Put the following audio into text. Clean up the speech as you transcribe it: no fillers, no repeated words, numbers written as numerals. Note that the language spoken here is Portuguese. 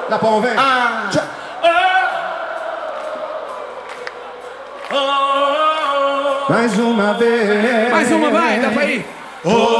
Dá pra ouvir? Mais uma vez. Mais uma, vai, dá pra ir. Oh,